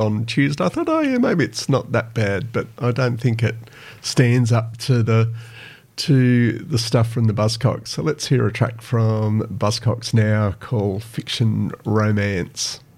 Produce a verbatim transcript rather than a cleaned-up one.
on Tuesday. I thought, oh yeah, maybe it's not that bad, but I don't think it stands up to the to the stuff from the Buzzcocks. So let's hear a track from Buzzcocks now called Fiction Romance.